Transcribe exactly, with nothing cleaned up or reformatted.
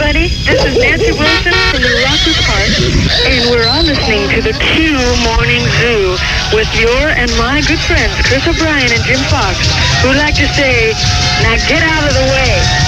everybody. This is Nancy Wilson from the Rockers Park, and we're all listening to the Q Morning Zoo with your and my good friends, Chris O'Brien and Jim Fox, who like to say, now get out of the way.